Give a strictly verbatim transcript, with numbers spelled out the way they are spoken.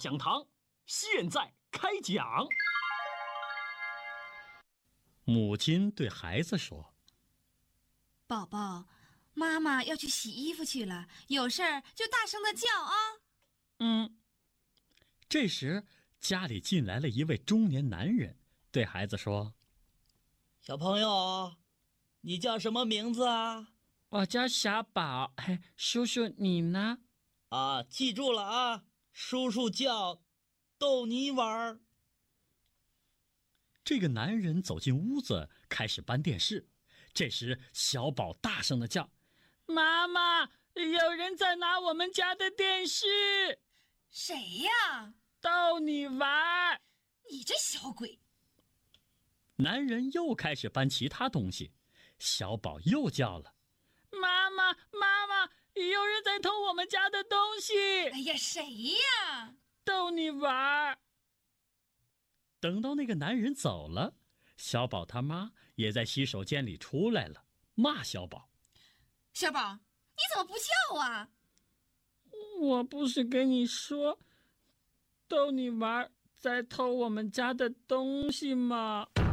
讲堂现在开讲。母亲对孩子说： 宝宝，妈妈要去洗衣服去了，有事儿就大声的叫啊。 嗯。这时家里进来了一位中年男人，对孩子说： 小朋友，你叫什么名字啊？ 我叫小宝。嘿，叔叔你呢？ 啊，记住了啊，叔叔叫逗你玩。 这个男人走进屋子，开始搬电视。这时小宝大声地叫： 妈妈，有人在拿我们家的电视。 谁呀？ 逗你玩。 你这小鬼！ 男人又开始搬其他东西，小宝又叫了： 妈妈，妈妈，有人在偷我们家的东西。 哎呀，谁呀？ 逗你玩。 等到那个男人走了，小宝他妈也在洗手间里出来了，骂小宝： 小宝，你怎么不叫啊？ 我不是跟你说逗你玩在偷我们家的东西吗？